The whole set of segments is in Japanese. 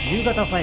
夕方5。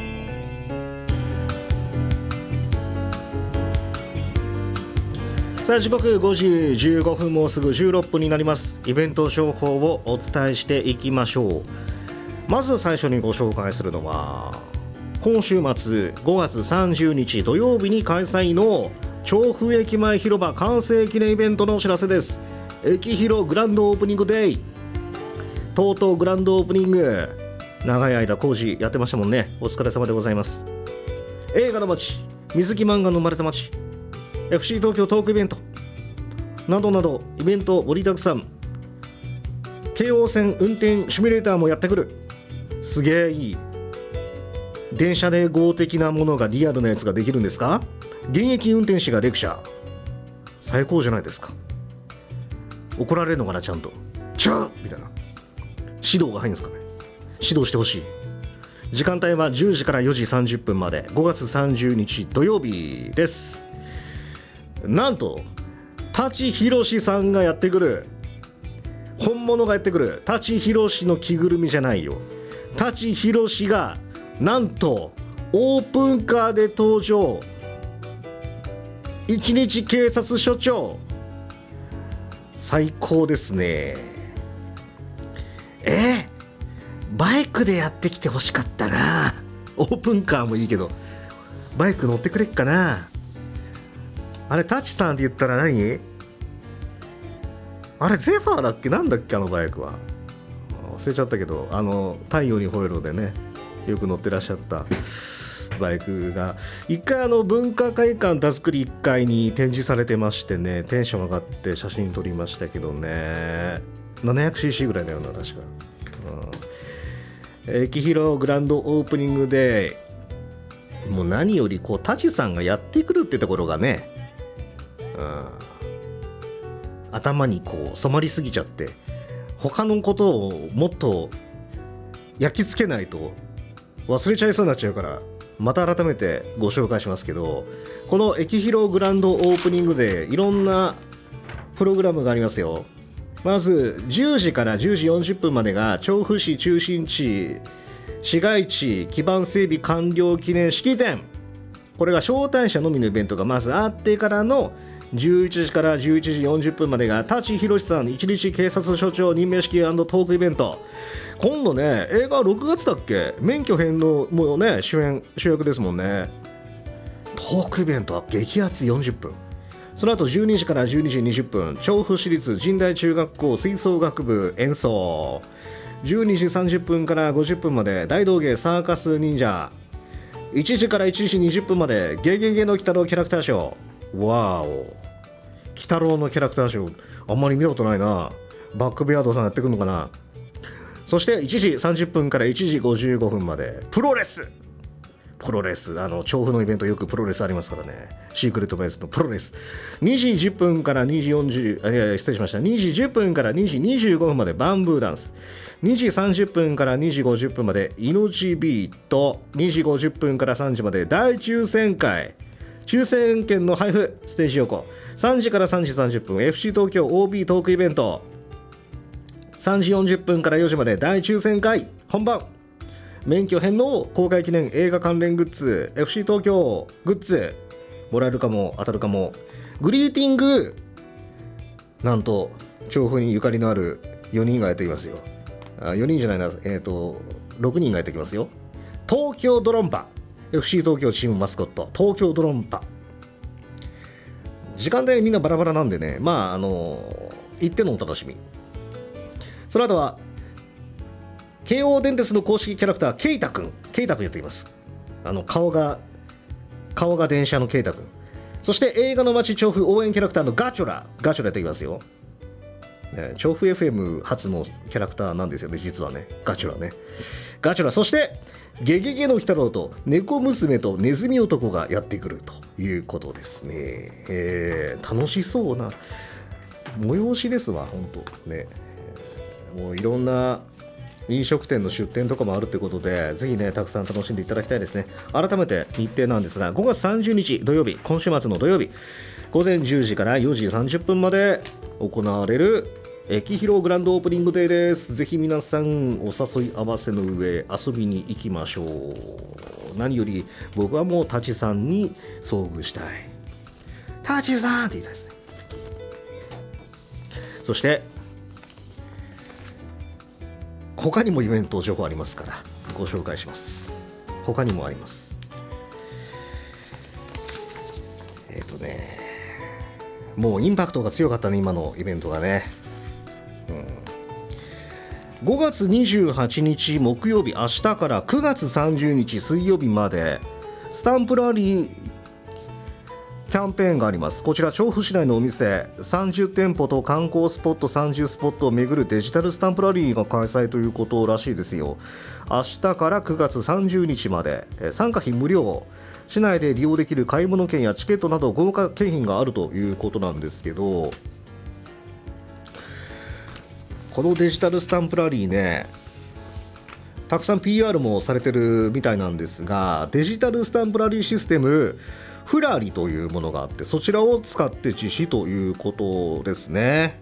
さあ時刻5時15分、もうすぐ16分になります。イベント情報をお伝えしていきましょう。まず最初にご紹介するのは、今週末5月30日土曜日に開催の調布駅前広場完成記念イベントのお知らせです。駅広グランドオープニングデイ、とうとうグランドオープニング、長い間工事やってましたもんね。お疲れ様でございます。映画の街、水木漫画の生まれた街、 FC 東京トークイベントなどなどイベント盛りだくさん。京王線運転シミュレーターもやってくる。すげえいい。電車で合的なものがリアルなやつができるんですか。現役運転士がレクチャー、最高じゃないですか。怒られるのかな、ちゃんとチャーみたいな指導が入るんですかね。指導してほしい。時間帯は10時から4時30分まで、5月30日土曜日です。なんと舘ひろしさんがやってくる。本物がやってくる。舘ひろしの着ぐるみじゃないよ。舘ひろしがなんとオープンカーで登場。一日警察署長、最高ですね。バイクでやってきてほしかったな。オープンカーもいいけどバイク乗ってくれっかな。あれタチさんって言ったら何、あれゼファーだっけ、なんだっけあのバイクは。忘れちゃったけど、太陽にほえろでねよく乗ってらっしゃったバイクが一回文化会館田作り1階に展示されてましてね、テンション上がって写真撮りましたけどね。 700cc ぐらいだよな確か。駅広グランドオープニングでもう何より舘さんがやってくるってところがね、頭に染まりすぎちゃって他のことをもっと焼き付けないと忘れちゃいそうになっちゃうから、また改めてご紹介しますけど、この駅広グランドオープニングでいろんなプログラムがありますよ。まず10時から10時40分までが調布市中心地市街地基盤整備完了記念式典。これが招待者のみのイベントがまずあってからの11時から11時40分までが舘ひろしさん一日警察署長任命式&トークイベント。今度ね、映画6月だっけ、免許返納もね主役ですもんね。トークイベントは激アツ40分。その後12時から12時20分調布市立神代中学校吹奏楽部演奏。12時30分から50分まで大道芸サーカス忍者。1時から1時20分までゲゲゲの鬼太郎キャラクターショー。わーお、鬼太郎のキャラクターショーあんまり見たことないな。バックベアードさんやってくるのかな。そして1時30分から1時55分までプロレス。調布のイベントよくプロレスありますからね。シークレットベースのプロレス。2時10分から2時40、失礼しました。2時10分から2時25分までバンブーダンス。2時30分から2時50分まで命ビート。2時50分から3時まで大抽選会。抽選券の配布ステージ横。3時から3時30分 FC 東京 OB トークイベント。3時40分から4時まで大抽選会本番。免許返納公開記念映画関連グッズ FC 東京グッズもらえるかも当たるかも。グリーティング、なんと調布にゆかりのある4人がやってきますよ。4人じゃないな、6人がやってきますよ。東京ドロンパ FC 東京チームマスコット東京ドロンパ。時間でみんなバラバラなんでね、行ってのお楽しみ。その後は京王電鉄の公式キャラクターケイタくんやっています。顔が電車のケイタくん。そして映画の街調布応援キャラクターのガチョラやっていきますよ。調布 FM 初のキャラクターなんですよね実はね、ガチョラ。そしてゲゲゲの鬼太郎と猫娘とネズミ男がやってくるということですね。楽しそうな催しですわ本当ね。もういろんな飲食店の出店とかもあるということで、ぜひねたくさん楽しんでいただきたいですね。改めて日程なんですが、5月30日土曜日、今週末の土曜日午前10時から4時30分まで行われる駅広グランドオープニングデーです。ぜひ皆さんお誘い合わせの上遊びに行きましょう。何より僕はもうタチさんに遭遇したい。タチさんって言いたいですね。そして他にもイベント情報ありますからご紹介します。他にもあります。もうインパクトが強かったね、今のイベントがね。5月28日木曜日、明日から9月30日水曜日までスタンプラリーキャンペーンがあります。こちら調布市内のお店30店舗と観光スポット30スポットを巡るデジタルスタンプラリーが開催ということらしいですよ。明日から9月30日まで参加費無料、市内で利用できる買い物券やチケットなど豪華景品があるということなんですけど、このデジタルスタンプラリーね、たくさん PR もされてるみたいなんですが、デジタルスタンプラリーシステムフラリというものがあって、そちらを使って実施ということですね。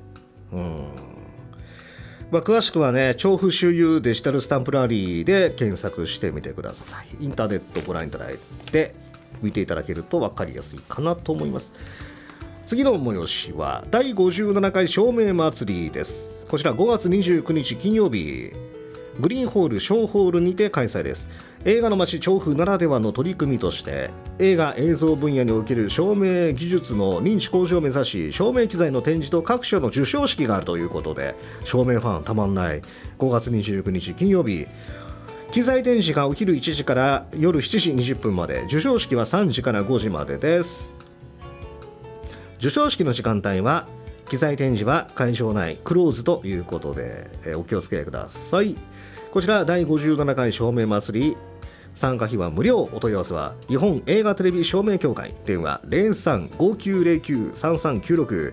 詳しくはね、調布周遊デジタルスタンプラリーで検索してみてください。インターネットご覧いただいて見ていただけると分かりやすいかなと思います。次の催しは第57回照明祭りです。こちら5月29日金曜日、グリーンホール小ホールにて開催です。映画の街調布ならではの取り組みとして、映画映像分野における照明技術の認知向上を目指し、照明機材の展示と各種の授賞式があるということで、照明ファンたまんない。5月29日金曜日、機材展示がお昼1時から夜7時20分まで、授賞式は3時から5時までです。授賞式の時間帯は機材展示は会場内クローズということで、お気をつけください。こちら第57回照明祭り、参加費は無料。お問い合わせは日本映画テレビ照明協会、電話 03-5909-3396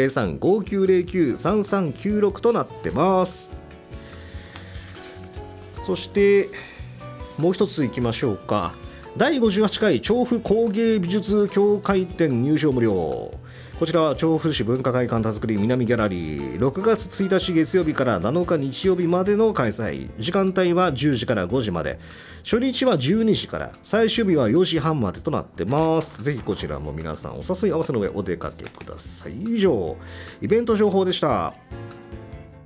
03-5909-3396 となってます。そしてもう一ついきましょうか。第58回調布工芸美術協会展入場無料。こちらは調布市文化会館田作り南ギャラリー、6月1日月曜日から7日日曜日までの開催。時間帯は10時から5時まで、初日は12時から、最終日は4時半までとなってます。ぜひこちらも皆さんお誘い合わせの上お出かけください。以上イベント情報でした。